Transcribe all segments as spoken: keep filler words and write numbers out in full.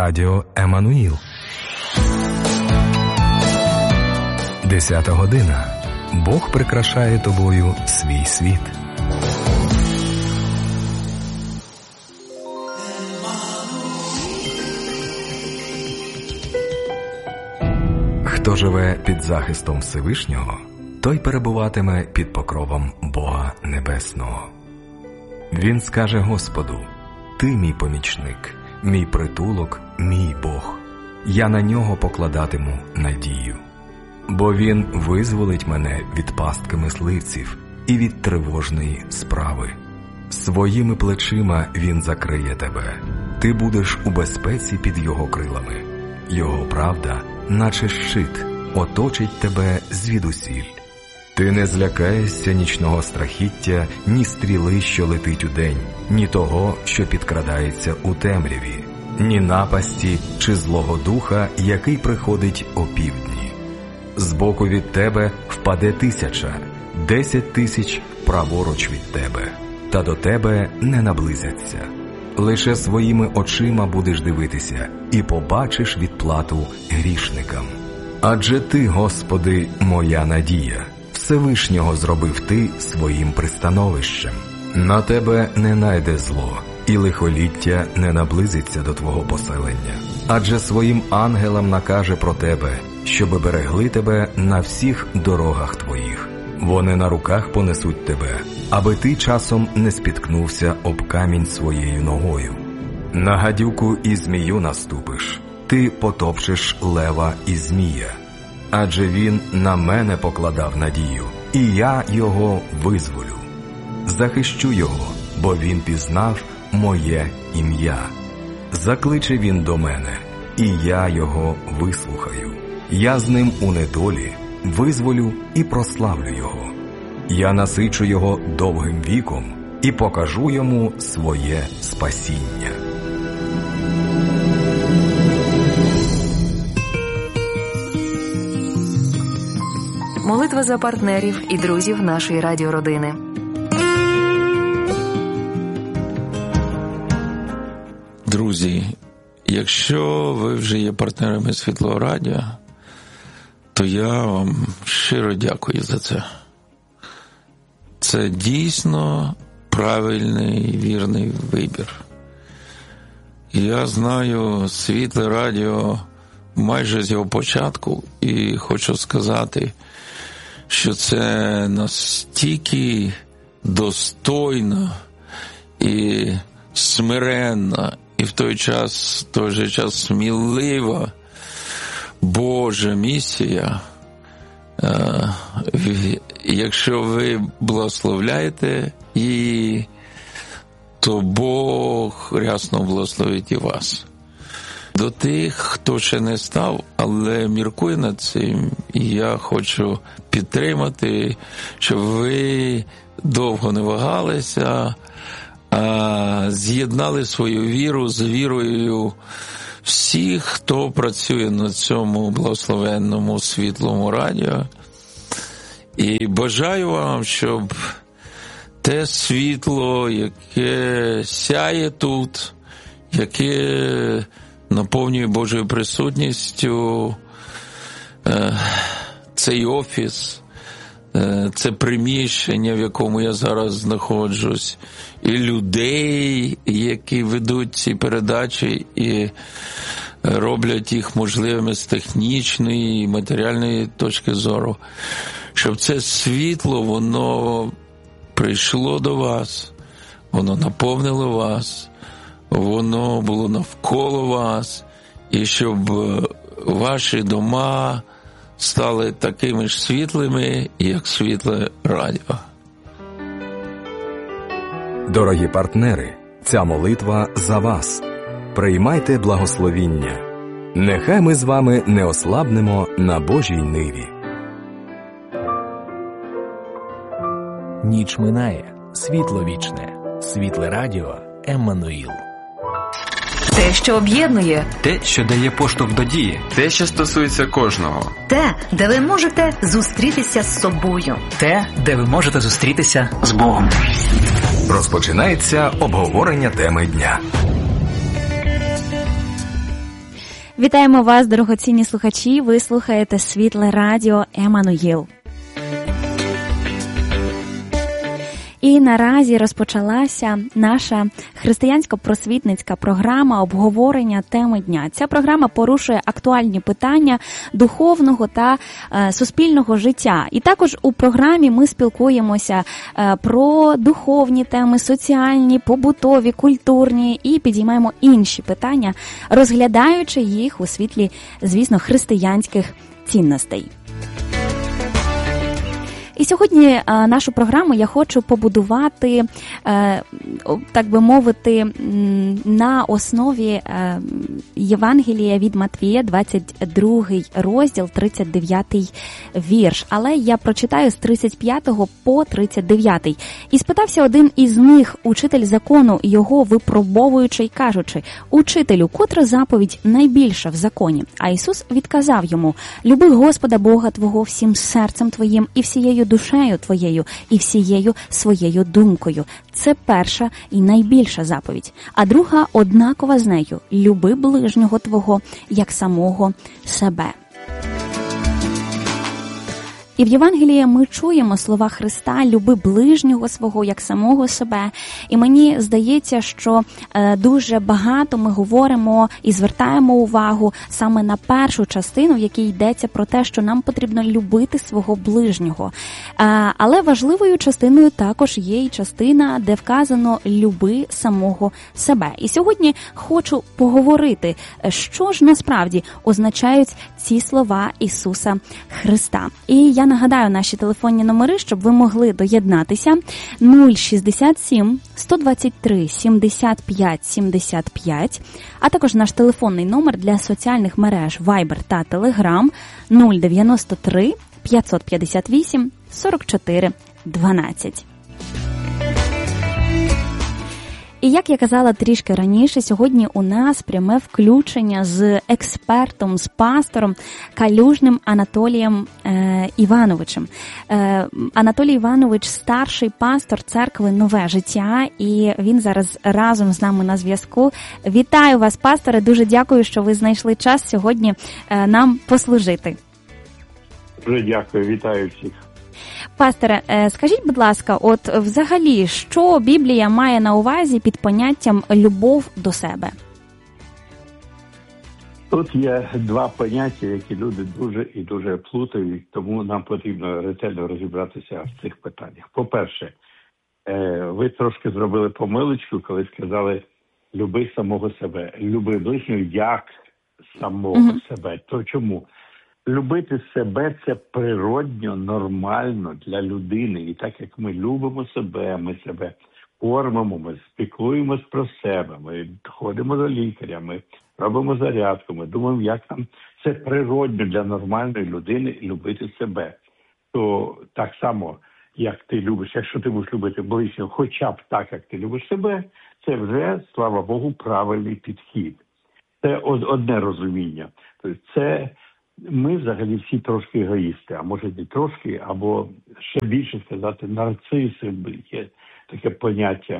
Радіо Еммануїл. Десята година. Бог прикрашає тобою свій світ. Хто живе під захистом Всевишнього, той перебуватиме під покровом Бога Небесного. Він скаже Господу: «Ти мій помічник, мій притулок, мій Бог. Я на нього покладатиму надію. Бо він визволить мене від пастки мисливців і від тривожної справи. Своїми плечима він закриє тебе. Ти будеш у безпеці під його крилами. Його правда, наче щит, оточить тебе звідусіль. Ти не злякаєшся нічного страхіття, ні стріли, що летить удень, ні того, що підкрадається у темряві, ні напасті чи злого духа, який приходить опівдні. Збоку від тебе впаде тисяча, десять тисяч праворуч від тебе, та до тебе не наблизяться. Лише своїми очима будеш дивитися і побачиш відплату грішникам. Адже ти, Господи, моя надія, Всевишнього зробив ти своїм пристановищем. На тебе не найде зло, і лихоліття не наблизиться до твого поселення. Адже своїм ангелам накаже про тебе, щоби берегли тебе на всіх дорогах твоїх. Вони на руках понесуть тебе, аби ти часом не спіткнувся об камінь своєю ногою. На гадюку і змію наступиш, ти потопчеш лева і змія. Адже він на мене покладав надію, і я його визволю. Захищу його, бо він пізнав моє ім'я. Закличе він до мене, і я його вислухаю. Я з ним у недолі визволю і прославлю його. Я насичу його довгим віком і покажу йому своє спасіння. Молитва за партнерів і друзів нашої радіородини. Друзі, якщо ви вже є партнерами Світлого Радіо, то я вам щиро дякую за це. Це дійсно правильний, вірний вибір. Я знаю Світле Радіо майже з його початку і хочу сказати, що це настільки достойна і смиренна, і в той час, в той же час смілива Божа місія. Якщо ви благословляєте її, то Бог рясно благословить і вас. До тих, хто ще не став, але міркує над цим, я хочу підтримати, щоб ви довго не вагалися, а з'єднали свою віру з вірою всіх, хто працює на цьому благословенному Світлому Радіо. І бажаю вам, щоб те світло, яке сяє тут, яке наповнює Божою присутністю цей офіс, це приміщення, в якому я зараз знаходжусь, і людей, які ведуть ці передачі і роблять їх можливими з технічної і матеріальної точки зору, щоб це світло, воно прийшло до вас, воно наповнило вас, воно було навколо вас, і щоб ваші дома стали такими ж світлими, як Світле Радіо. Дорогі партнери, ця молитва за вас. Приймайте благословіння. Нехай ми з вами не ослабнемо на Божій ниві. Ніч минає, світло вічне. Світле Радіо Еммануїл. Те, що об'єднує. Те, що дає поштовх до дії. Те, що стосується кожного. Те, де ви можете зустрітися з собою. Те, де ви можете зустрітися з Богом. Розпочинається обговорення теми дня. Вітаємо вас, дорогоцінні слухачі. Ви слухаєте Світле Радіо Еммануїл. І наразі розпочалася наша християнсько-просвітницька програма обговорення теми дня. Ця програма порушує актуальні питання духовного та е, суспільного життя. І також у програмі ми спілкуємося е, про духовні теми, соціальні, побутові, культурні і підіймаємо інші питання, розглядаючи їх у світлі, звісно, християнських цінностей. І сьогодні а, нашу програму я хочу побудувати, е, так би мовити, на основі е, Євангелія від Матвія, двадцять другий розділ, тридцять дев'ятий вірш. Але я прочитаю з тридцять п'ятого по тридцять дев'ятий. І спитався один із них, учитель закону, його випробовуючи й кажучи: «Учителю, котра заповідь найбільша в законі?» А Ісус відказав йому: «Люби Господа Бога твого всім серцем твоїм і всією душею твоєю і всією своєю думкою». Це перша і найбільша заповідь. А друга однакова з нею: люби ближнього твого, як самого себе. І в Євангелії ми чуємо слова Христа: «Люби ближнього свого, як самого себе». І мені здається, що е, дуже багато ми говоримо і звертаємо увагу саме на першу частину, в якій йдеться про те, що нам потрібно любити свого ближнього. Е, але важливою частиною також є і частина, де вказано «люби самого себе». І сьогодні хочу поговорити, що ж насправді означають ці слова Ісуса Христа. І я нагадаю наші телефонні номери, щоб ви могли доєднатися: нуль шістдесят сім сто двадцять три сімдесят п'ять сімдесят п'ять, а також наш телефонний номер для соціальних мереж Viber та Telegram нуль дев'яносто три п'ятсот п'ятдесят вісім сорок чотири дванадцять. І як я казала трішки раніше, сьогодні у нас пряме включення з експертом, з пастором Калюжним Анатолієм е, Івановичем. Е, Анатолій Іванович – старший пастор церкви «Нове життя», і він зараз разом з нами на зв'язку. Вітаю вас, пасторе, дуже дякую, що ви знайшли час сьогодні е, нам послужити. Дуже дякую, вітаю всіх. Пасторе, скажіть, будь ласка, от взагалі, що Біблія має на увазі під поняттям «любов до себе»? Тут є два поняття, які люди дуже і дуже плутають, тому нам потрібно ретельно розібратися в цих питаннях. По-перше, ви трошки зробили помилочку, коли сказали «люби самого себе». Люби ближнього як самого mm-hmm. себе. То чому? Любити себе – це природньо, нормально для людини. І так як ми любимо себе, ми себе кормимо, ми спіклуємось про себе, ми ходимо до лікаря, ми робимо зарядку, ми думаємо, як нам це природньо для нормальної людини любити себе. То так само, як ти любиш, якщо ти будеш любити ближнього, хоча б так, як ти любиш себе, це вже, слава Богу, правильний підхід. Це одне розуміння. Тобто це ми взагалі всі трошки егоїсти, а може не трошки, або ще більше сказати, нарциси, є таке поняття.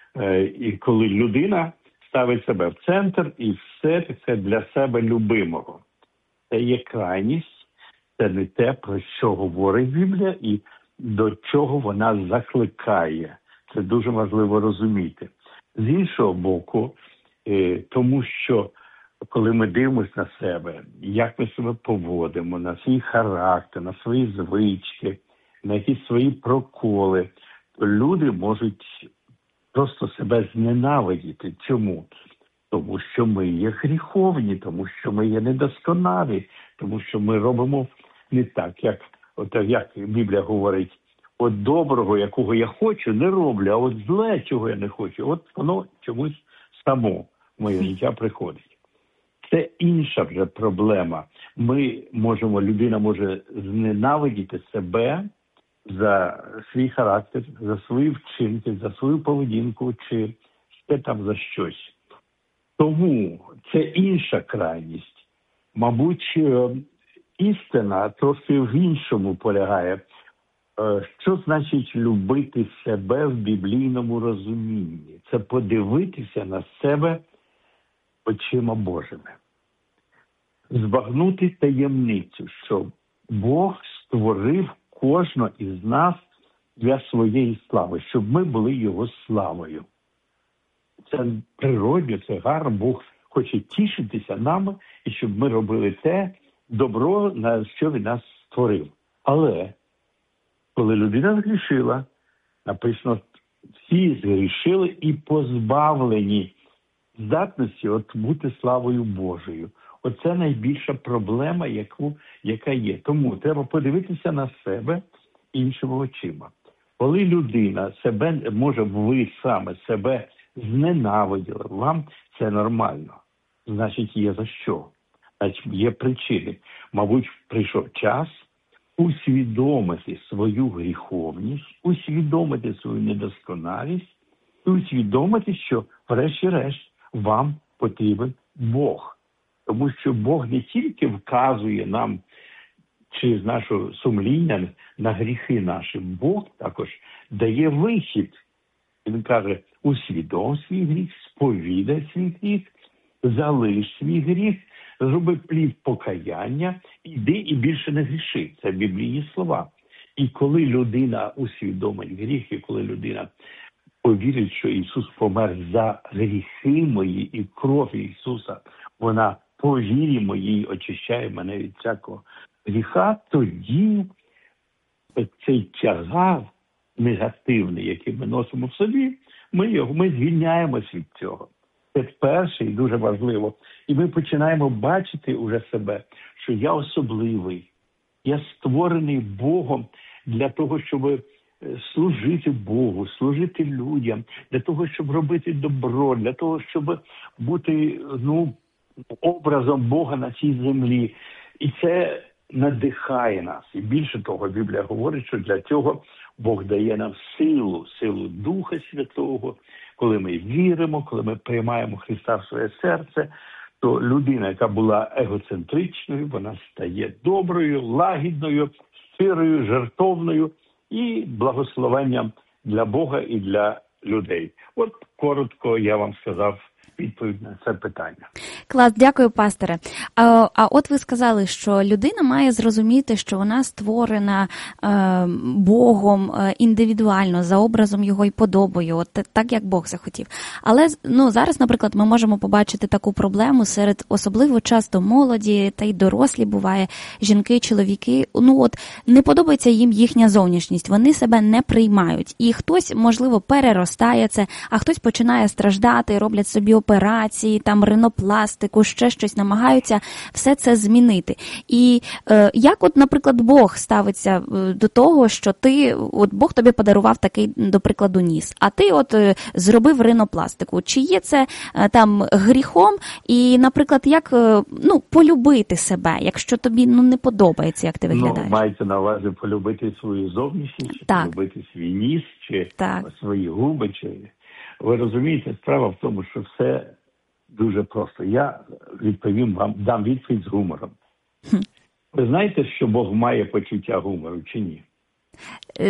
І коли людина ставить себе в центр і все це для себе любимого. Це є крайність, це не те, про що говорить Біблія і до чого вона закликає. Це дуже важливо розуміти. З іншого боку, тому що коли ми дивимося на себе, як ми себе поводимо, на свій характер, на свої звички, на якісь свої проколи, то люди можуть просто себе зненавидіти. Чому? Тому що ми є гріховні, тому що ми є недосконалі, тому що ми робимо не так, як, от, як Біблія говорить, от доброго, якого я хочу, не роблю, а от зле, чого я не хочу, от воно чомусь само в моє життя приходить. Це інша вже проблема. Ми можемо, людина може зненавидіти себе за свій характер, за свої вчинки, за свою поведінку чи ще там за щось. Тому це інша крайність. Мабуть, істина трохи в іншому полягає. Що значить любити себе в біблійному розумінні? Це подивитися на себе очима Божими. збагнути таємницю, що Бог створив кожного із нас для своєї слави, щоб ми були Його славою. Це природно, це гарно. Бог хоче тішитися нами, і щоб ми робили те добро, на що Він нас створив. Але коли людина згрішила, написано, всі згрішили і позбавлені здатності от бути славою Божою. Оце найбільша проблема, яку, яка є. Тому треба подивитися на себе іншими очима. Коли людина себе, може ви саме себе зненавиділи, вам це нормально. Значить, є за що. Значить, є причини. Мабуть, прийшов час усвідомити свою гріховність, усвідомити свою недосконалість і усвідомити, що врешті-решт вам потрібен Бог. Тому що Бог не тільки вказує нам через наше сумління на гріхи наші, Бог також дає вихід. Він каже, усвідом свій гріх, сповідай свій гріх, залиш свій гріх, зроби плід покаяння, іди і більше не гріши. Це біблійні слова. І коли людина усвідомить гріх, і коли людина повірить, що Ісус помер за гріхи мої, і кров Ісуса, вона по вірі моїй очищає мене від всякого гріха, тоді цей тягар негативний, який ми носимо в собі, ми його, ми звільняємось від цього. Це перше і дуже важливо. І ми починаємо бачити уже себе, що я особливий, я створений Богом для того, щоб служити Богу, служити людям, для того, щоб робити добро, для того, щоб бути, ну, образом Бога на цій землі. І це надихає нас. І більше того, Біблія говорить, що для цього Бог дає нам силу, силу Духа Святого. Коли ми віримо, коли ми приймаємо Христа в своє серце, то людина, яка була егоцентричною, вона стає доброю, лагідною, щирою, жертовною і благословенням для Бога і для людей. От коротко я вам сказав відповідь на це питання. Клас, дякую, пасторе. А, а от ви сказали, що людина має зрозуміти, що вона створена е, Богом е, індивідуально, за образом Його і подобою, от так, як Бог захотів. Але ну, зараз, наприклад, ми можемо побачити таку проблему серед особливо часто молоді, та й дорослі буває, жінки, чоловіки, ну от не подобається їм їхня зовнішність, вони себе не приймають. І хтось, можливо, переростає це, а хтось починає страждати, роблять собі операції, там ринопластику, ще щось, намагаються все це змінити. І е, як от, наприклад, Бог ставиться до того, що ти, от Бог тобі подарував такий, до прикладу, ніс, а ти от е, зробив ринопластику. Чи є це е, там гріхом? І, наприклад, як, е, ну, полюбити себе, якщо тобі, ну, не подобається, як ти виглядаєш? Ну, мається на увазі полюбити свою зовнішність, чи так. полюбити свій ніс, чи так. свої губи, чи... Ви розумієте, справа в тому, що все дуже просто. Я відповім вам, дам відповідь з гумором. Ви знаєте, що Бог має почуття гумору чи ні?